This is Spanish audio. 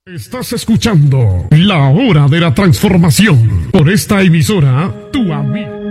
Estás escuchando La Hora de la Transformación por esta emisora, tu amigo.